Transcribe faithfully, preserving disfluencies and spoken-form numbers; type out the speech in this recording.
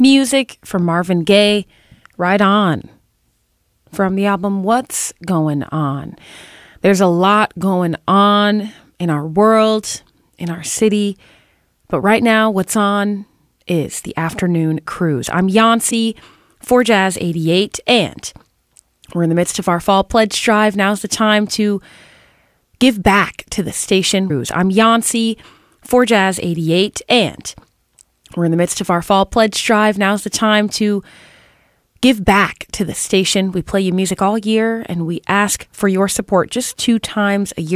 music from Marvin Gaye, Right On, from the album What's Going On. There's a lot going on in our world, in our city, but right now what's on is the Afternoon Cruise. I'm Yancy for Jazz eighty-eight, and we're in the midst of our Fall Pledge Drive. Now's the time to give back to the station. I'm Yancy for Jazz eighty-eight, and we're in the midst of our Fall Pledge Drive. Now's the time to give back to the station. We play you music all year, and we ask for your support just two times a year.